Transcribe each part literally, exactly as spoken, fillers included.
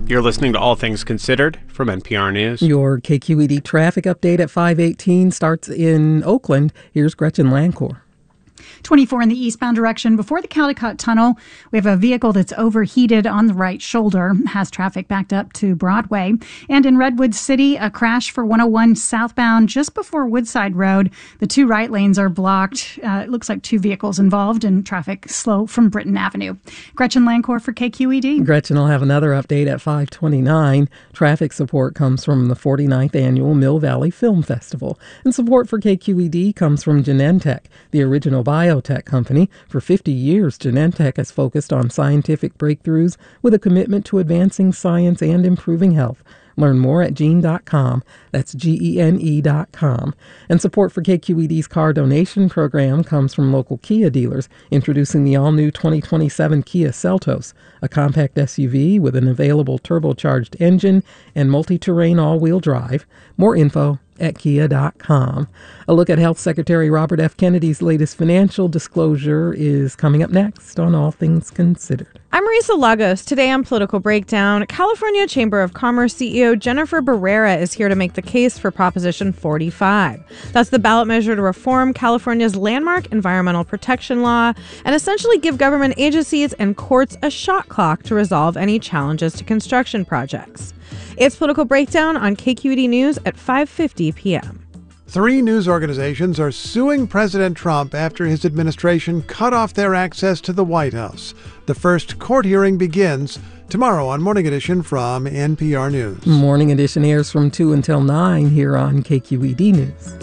You're listening to All Things Considered from N P R News. Your K Q E D traffic update at five eighteen starts in Oakland. Here's Gretchen Lancourt. twenty-four in the eastbound direction. Before the Caldecott Tunnel, we have a vehicle that's overheated on the right shoulder, has traffic backed up to Broadway. And in Redwood City, a crash for one oh one southbound just before Woodside Road. The two right lanes are blocked. Uh, it looks like two vehicles involved, and traffic slow from Britton Avenue. Gretchen Lancourt for K Q E D. Gretchen will have another update at five twenty-nine. Traffic support comes from the forty-ninth Annual Mill Valley Film Festival. And support for K Q E D comes from Genentech, the original biotech company. For fifty years, Genentech has focused on scientific breakthroughs with a commitment to advancing science and improving health. Learn more at gene dot com. That's G E N E dot com. And support for K Q E D's car donation program comes from local Kia dealers, introducing the all-new twenty twenty-seven Kia Seltos, a compact S U V with an available turbocharged engine and multi-terrain all-wheel drive. More info at kia dot com. A look at Health Secretary Robert F. Kennedy's latest financial disclosure is coming up next on All Things Considered. I'm Marisa Lagos. Today on Political Breakdown, California Chamber of Commerce C E O Jennifer Barrera is here to make the case for Proposition forty-five. That's the ballot measure to reform California's landmark environmental protection law and essentially give government agencies and courts a shot clock to resolve any challenges to construction projects. It's Political Breakdown on K Q E D News at five fifty p.m. Three news organizations are suing President Trump after his administration cut off their access to the White House. The first court hearing begins tomorrow on Morning Edition from N P R News. Morning Edition airs from two until nine here on K Q E D News.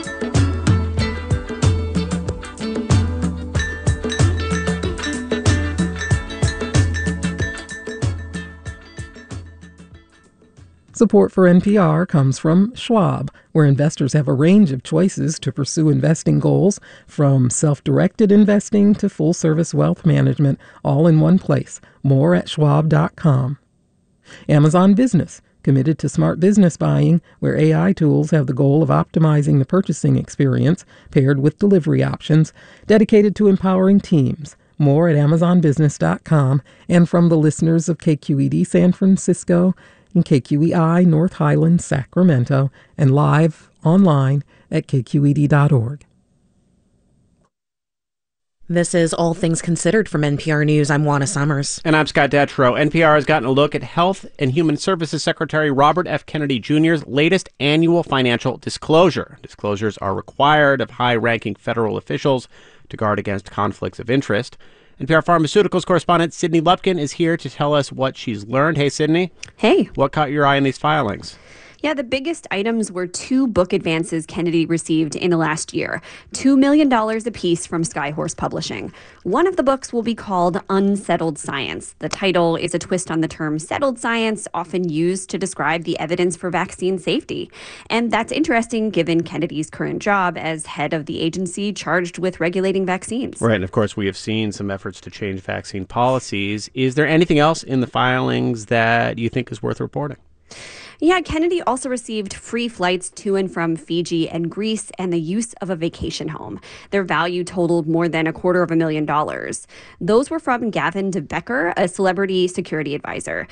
Support for N P R comes from Schwab, where investors have a range of choices to pursue investing goals, from self-directed investing to full-service wealth management, all in one place. More at schwab dot com. Amazon Business, committed to smart business buying, where A I tools have the goal of optimizing the purchasing experience, paired with delivery options, dedicated to empowering teams. More at amazon business dot com. And from the listeners of K Q E D San Francisco and K Q E I North Highlands, Sacramento, and live online at k q e d dot org. This is All Things Considered from N P R News. I'm Juana Summers. And I'm Scott Detrow. N P R has gotten a look at Health and Human Services Secretary Robert F. Kennedy Junior's latest annual financial disclosure. Disclosures are required of high-ranking federal officials to guard against conflicts of interest. N P R Pharmaceuticals correspondent Sydney Lupkin is here to tell us what she's learned. Hey, Sydney. Hey. What caught your eye in these filings? Yeah, the biggest items were two book advances Kennedy received in the last year, two million dollars apiece from Skyhorse Publishing. One of the books will be called Unsettled Science. The title is a twist on the term settled science, often used to describe the evidence for vaccine safety. And that's interesting given Kennedy's current job as head of the agency charged with regulating vaccines. Right, and of course, we have seen some efforts to change vaccine policies. Is there anything else in the filings that you think is worth reporting? Yeah, Kennedy also received free flights to and from Fiji and Greece and the use of a vacation home. Their value totaled more than a quarter of a million dollars. Those were from Gavin de Becker, a celebrity security advisor.